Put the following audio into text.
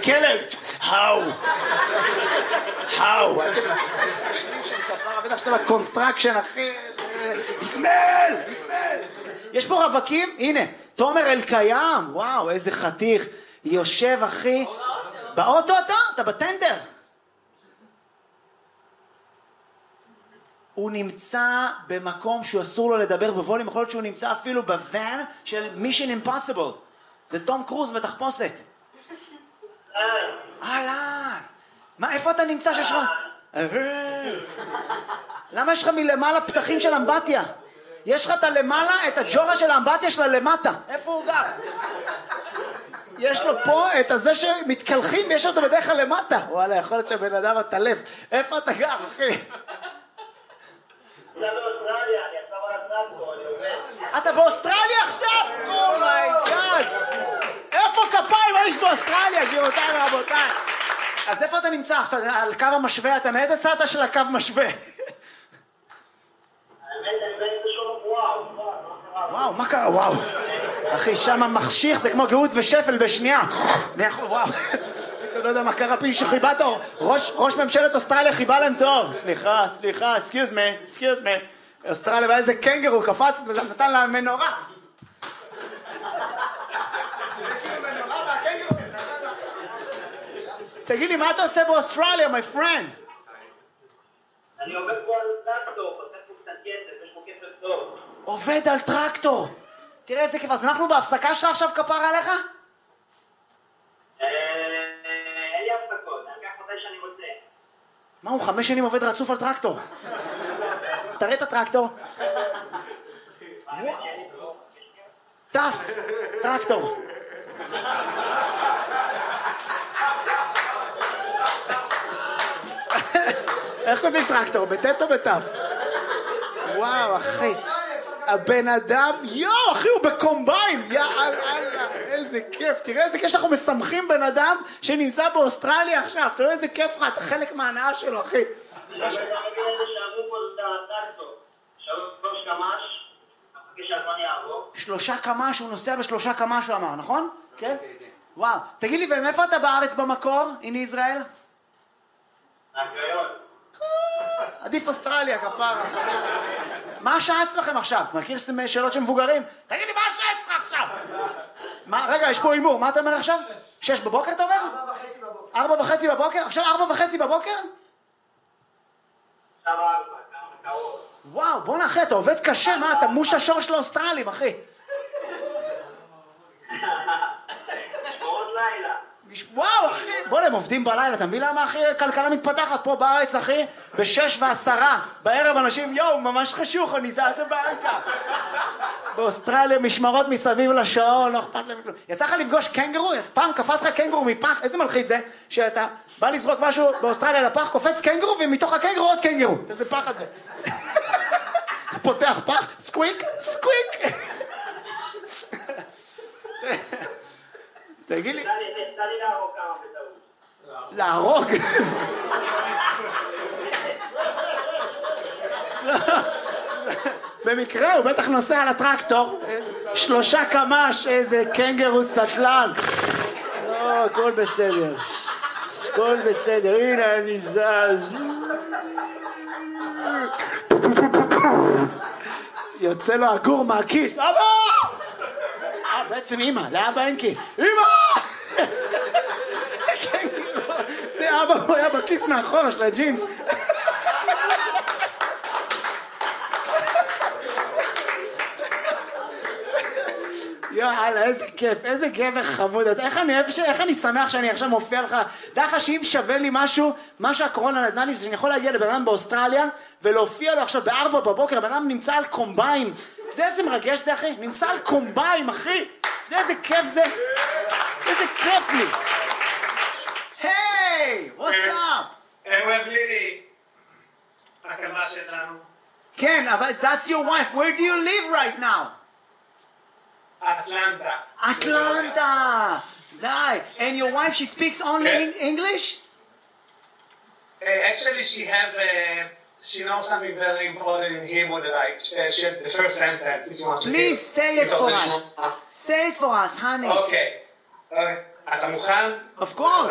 הכלב, how? השלים של כפרה, בטח שאתה בקונסטרקשן, אחי, יסמל! יש פה רווקים, הנה, תומר אלקיים, וואו, איזה חתיך, יושב, אחי, באוטו אתה בטנדר. הוא נמצא במקום שהוא אסור לו לדבר בווליום, יכול להיות שהוא נמצא אפילו בוואן של Mission Impossible. זה תום קרוז בתחפושת. אהלן. מה, איפה אתה נמצא שיש לך? למה יש לך מלמעלה פתחים של אמבטיה? יש לך את הלמעלה, את הג'ורה של האמבטיה שלה למטה. איפה הוא גר? יש לו פה את הזה שמתקלחים, יש אותו בדרך כלל למטה. וואלה, יכול להיות שבן אדם התלף. איפה אתה גר, אחי? אתה באוסטרליה עכשיו? אומייגאד! איפה כפיים האיש באוסטרליה, גבירותיי ורבותיי? אז איפה אתה נמצא עכשיו? על קו המשווה? אתה מאיזה צד של הקו משווה? וואו, מה קרה? וואו. אחי, שמה מחשיך, זה כמו גאות ושפל בשנייה. וואו. אתה לא יודע מה קרה פה, שחיבה תור. ראש ממשלת אוסטרליה חיבה להם תור. סליחה, excuse me. אוסטרליה, ואיזה קנגרו קפץ ונתן לה מנורה. תגיד לי, מה אתה עושה באוסטרליה, my friend? אני עובד פה על טרקטור, עושה פה קצת כסף, יש פה כסף טוב. עובד על טרקטור. תראה איזה כיף, אז אנחנו בהפסקה שלך עכשיו כפרה עליך? אין לי הפסקות, אני אקח מתי שאני רוצה. מה, הוא 5 שנים עובד רצוף על טרקטור? תראה את הטרקטור. טף, טרקטור. איך כותבים טרקטור? בטט או בטף? וואו, אחי. הבן אדם, אחי, הוא בקומביין. יאללה, איזה כיף. תראה איזה כיף שאנחנו משמחים בן אדם שנמצא באוסטרליה עכשיו. תראה איזה כיף לך, אתה חלק מההנאה שלו, אחי. שלושה קמ"ש, הוא נוסע ב3 קמ"ש, הוא אמר, נכון? כן? וואו. תגיד לי, ומאיפה אתה בארץ במקור, in ישראל? מהקריות. עדיף אוסטרליה, כפרה. מה השעה אצלכם עכשיו? מכיר שאלות של מבוגרים? תגיד לי, מה השעה אצלך עכשיו? רגע, יש פה אימור, מה אתה אומר עכשיו? 6 בבוקר אתה אומר? 4:30 בבוקר? עכשיו 4:30 בבוקר? וואו, בוא נאחי, אתה עובד קשה, מה? אתה מוש השור של האוסטרלים, אחי. שמורות לילה. וואו, אחי, בוא, הם עובדים בלילה, אתה מבין למה, אחי, כלכלה מתפתחת פה בארץ, אחי? ב6:10 בערב אנשים, ממש חשוך, אני זז הביתה. באוסטרליה משמרות מסביב לשעון, לא אכפת להם כלום. יצא לך לפגוש קנגרו? פעם קפץ לך קנגרו מפח, איזה מלחיץ זה? שאתה בא לזרוק משהו באוסטרליה לפח, קופץ קנגרו, ומתוך הקנגרו עוד קנגרו. איזה פח את זה? אתה פותח פח, סקוויק. תגיד לי. תן לי להרוג כמה בטעות. להרוג? במקרה הוא בטח נוסע על הטרקטור. 3 קמ"ש, איזה קנגרו סטלן. לא, הכל בסדר. הכל בסדר, הנה אני זז. יוצא לו הגור מהכיס. אבא! בעצם אמא, לאבא אין כיס. אמא! זה אבא, הוא היה בכיס מאחורה של הג'ינס. יאללה, איזה כיף, איזה גבר חמוד. איך אני שמח שאני עכשיו מופיע לך. דע לך שאם שווה לי משהו, מה שהקורונה נתנה לי, זה שאני יכול להגיע לבן אדם באוסטרליה, ולהופיע לו עכשיו ב4 בבוקר, הבן אדם נמצא על קומביים. אתה יודע איזה מרגש זה, אחי? נמצא על קומביים, אחי. אתה יודע איזה כיף זה? איזה כיף לי. היי, what's up? אוהב לילי. הקמה שלנו. כן, אבל that's your wife. Where do you live right now? Atlanta. Nice. And your wife, she speaks only English? Actually, she knows something very important in Hebrew that the first sentence, if you want to hear. Please say it for us. Say it for us, honey. Okay. אתה מוכן? Of course.